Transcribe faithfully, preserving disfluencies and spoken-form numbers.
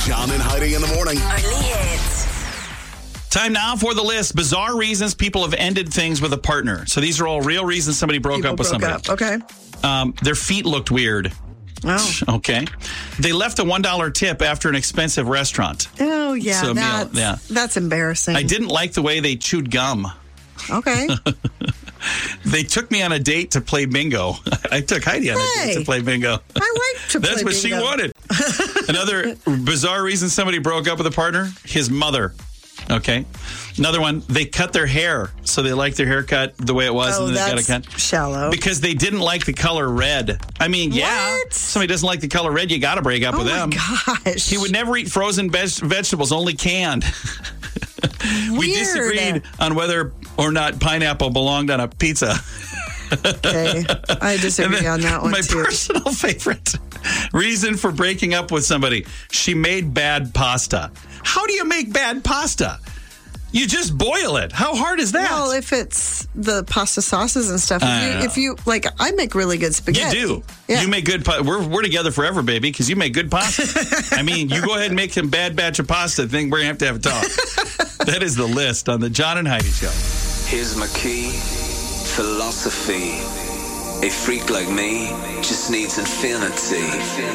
John and Heidi in the morning. Only hits. Time now for the list. Bizarre reasons people have ended things with a partner. So these are all real reasons somebody broke People up with broke somebody. up. Okay. Um, their feet looked weird. Oh. Okay. They left a one dollar tip after an expensive restaurant. Oh, yeah. So, meal, that's, yeah. that's embarrassing. I didn't like the way they chewed gum. Okay. They took me on a date to play bingo. I took Heidi on a Hey. date to play bingo. I like to play That's what she bingo. wanted. Another bizarre reason somebody broke up with a partner, his mother. Okay. Another one, they cut their hair. So they liked their haircut the way it was. Oh, and then they that's got a cut. shallow. Because they didn't like the color red. I mean, yeah. What? If somebody doesn't like the color red, you got to break up Oh, with my them. gosh. He would never eat frozen veg- vegetables, only canned. We Weird. disagreed on whether or not pineapple belonged on a pizza. Okay. I disagree then on that one, my too. personal favorite reason for breaking up with somebody, she made bad pasta. How do you make bad pasta? You just boil it. How hard is that? Well, if it's the pasta sauces and stuff, if I you, know. if you, like, I make really good You spaghetti. do. Yeah. You make good pasta. We're, we're together forever, baby, because you make good pasta. I mean, you go ahead and make some bad batch of pasta. I think we're going to have to have a talk. That is the list on the John and Heidi Show. Here's my key, philosophy. A freak like me just needs infinity.